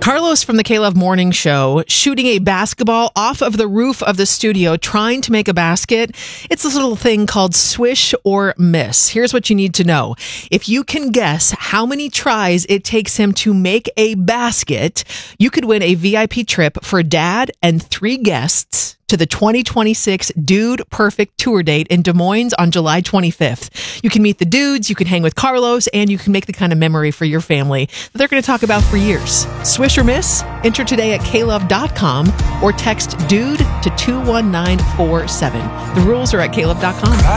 Carlos from the K-Love Morning Show shooting a basketball off of the roof of the studio, trying to make a basket. It's this little thing called swish or miss. Here's what you need to know. If you can guess how many tries it takes him to make a basket, you could win a VIP trip for Dad and 3 guests to the 2026 Dude Perfect tour date in Des Moines on July 25th. You can meet the dudes, you can hang with Carlos, and you can make the kind of memory for your family that they're going to talk about for years. Swish or miss? Enter today at klove.com or text DUDE to 21947. The rules are at klove.com.